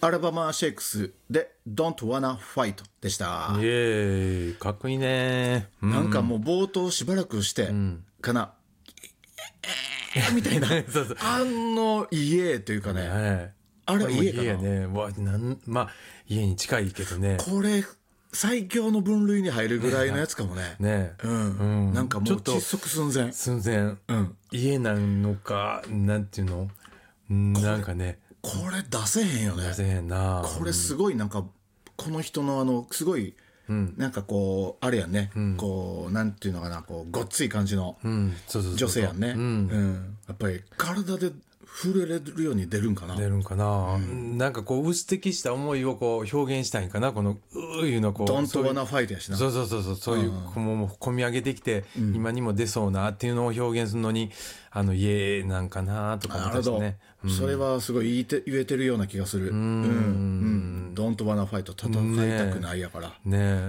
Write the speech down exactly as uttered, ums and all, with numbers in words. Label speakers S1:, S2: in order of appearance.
S1: アラバマシェイクスで Don't Wanna Fight でした。
S2: イエーイ、かっこいいね、
S1: うん、なんかもう冒頭しばらくして、うん、かなみたいなそうそう、あの家というかね、ね、あれは家かな、
S2: 家ね、わなんまあ家に近いけどね、
S1: これ最強の分類に入るぐらいのやつかもね。
S2: ね、
S1: うん、うん、なんかもう窒息寸前。
S2: 寸前、うん、家なのかなんていうの、なんかね、
S1: これ出せへんよね。
S2: 出せへんな。
S1: これすごいなんかこの人のあのすごい、うん、なんかこうあれやね、うん、こうなんていうのかな、こうごっつい感じの女性やんね。うん、やっぱり体で震えれるように出るんかな。
S2: 出るんかな、うん、なんかこう薄的した思いをこう表現したいんかな、このういうのこう
S1: ドントワナファイトやしな。
S2: そうそうそうそう、そういう、うん、もう込み上げてきて、うん、今にも出そうなっていうのを表現するのにあの家なんかなとか思ったりしてね、
S1: うん、それはすごい言いて言えてるような気がする。うん、うん、ドントワナファイト、戦いたくないやから
S2: ね。ね